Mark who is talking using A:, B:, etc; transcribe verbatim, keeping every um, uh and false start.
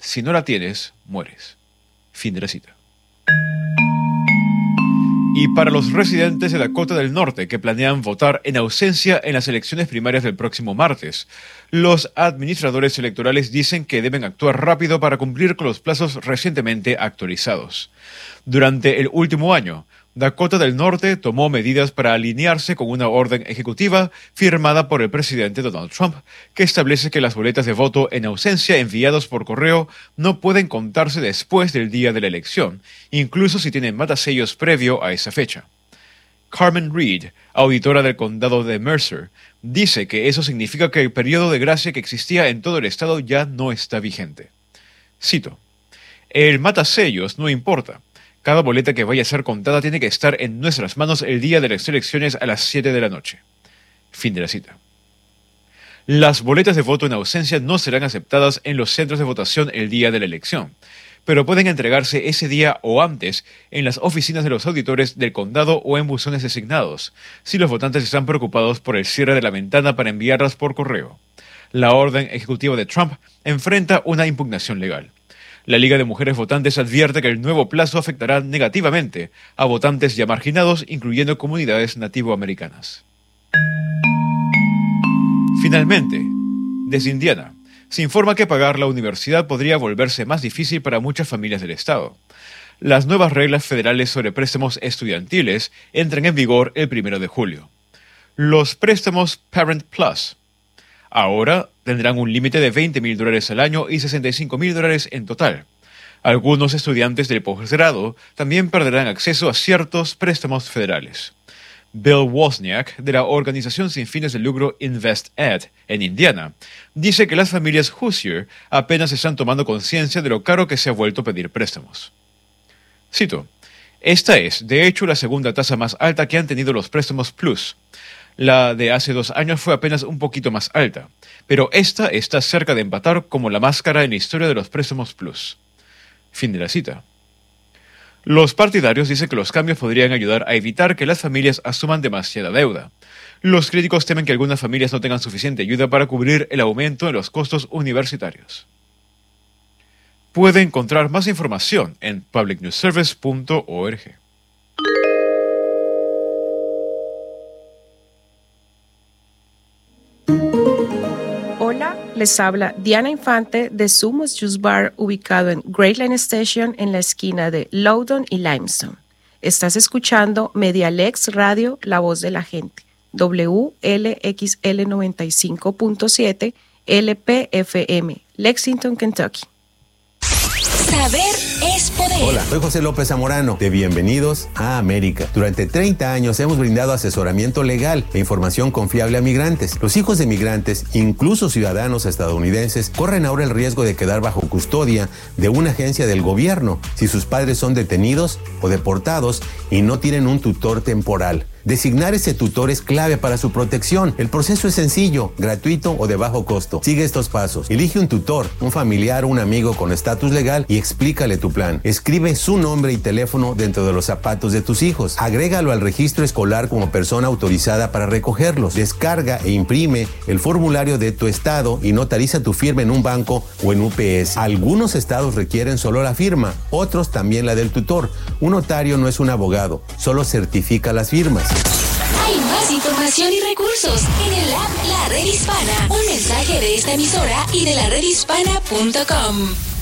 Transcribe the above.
A: Si no la tienes, mueres. Fin de la cita. Y para los residentes de Dakota del Norte que planean votar en ausencia en las elecciones primarias del próximo martes, los administradores electorales dicen que deben actuar rápido para cumplir con los plazos recientemente actualizados. Durante el último año, Dakota del Norte tomó medidas para alinearse con una orden ejecutiva firmada por el presidente Donald Trump, que establece que las boletas de voto en ausencia enviadas por correo no pueden contarse después del día de la elección, incluso si tienen matasellos previo a esa fecha. Carmen Reed, auditora del condado de Mercer, dice que eso significa que el periodo de gracia que existía en todo el estado ya no está vigente. Cito: "El matasellos no importa. Cada boleta que vaya a ser contada tiene que estar en nuestras manos el día de las elecciones a las siete de la noche. Fin de la cita. Las boletas de voto en ausencia no serán aceptadas en los centros de votación el día de la elección, pero pueden entregarse ese día o antes en las oficinas de los auditores del condado o en buzones designados, si los votantes están preocupados por el cierre de la ventana para enviarlas por correo. La orden ejecutiva de Trump enfrenta una impugnación legal. La Liga de Mujeres Votantes advierte que el nuevo plazo afectará negativamente a votantes ya marginados, incluyendo comunidades nativoamericanas. Finalmente, desde Indiana, se informa que pagar la universidad podría volverse más difícil para muchas familias del estado. Las nuevas reglas federales sobre préstamos estudiantiles entran en vigor el primero de julio. Los préstamos Parent Plus ahora tendrán un límite de veinte mil dólares al año y sesenta y cinco mil dólares en total. Algunos estudiantes del posgrado también perderán acceso a ciertos préstamos federales. Bill Wozniak, de la organización sin fines de lucro InvestEd en Indiana, dice que las familias Hoosier apenas están tomando conciencia de lo caro que se ha vuelto pedir préstamos. Cito: "Esta es, de hecho, la segunda tasa más alta que han tenido los préstamos Plus. La de hace dos años fue apenas un poquito más alta, pero esta está cerca de empatar como la más cara en la historia de los préstamos Plus". Fin de la cita. Los partidarios dicen que los cambios podrían ayudar a evitar que las familias asuman demasiada deuda. Los críticos temen que algunas familias no tengan suficiente ayuda para cubrir el aumento en los costos universitarios. Puede encontrar más información en public news service punto org.
B: Hola, les habla Diana Infante de Sumos Juice Bar, ubicado en Great Line Station en la esquina de Loudoun y Limestone. Estás escuchando Medialex Radio, la voz de la gente, W L X L noventa y cinco punto siete L P F M, Lexington, Kentucky.
C: Saber es poder.
D: Hola, soy José López Zamorano, de Bienvenidos a América. Durante treinta años hemos brindado asesoramiento legal e información confiable a migrantes. Los hijos de migrantes, incluso ciudadanos estadounidenses, corren ahora el riesgo de quedar bajo custodia de una agencia del gobierno si sus padres son detenidos o deportados y no tienen un tutor temporal. Designar ese tutor es clave para su protección. El proceso es sencillo, gratuito o de bajo costo. Sigue estos pasos. Elige un tutor, un familiar o un amigo con estatus legal y explícale tu plan. Escribe su nombre y teléfono dentro de los zapatos de tus hijos. Agrégalo al registro escolar como persona autorizada para recogerlos. Descarga e imprime el formulario de tu estado y notariza tu firma en un banco o en U P S. Algunos estados requieren solo la firma, otros también la del tutor. Un notario no es un abogado, solo certifica las firmas.
C: Hay más información y recursos en el app La Red Hispana. Un mensaje de esta emisora y de la red hispana punto com.